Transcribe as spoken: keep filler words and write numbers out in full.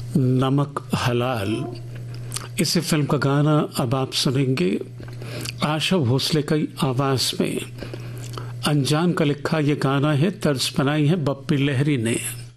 नमक हलाल, इसी फिल्म का गाना अब आप सुनेंगे आशा भोसले की आवाज में। अनजान का लिखा ये गाना है, तर्ज बनाई है बप्पी लहरी ने।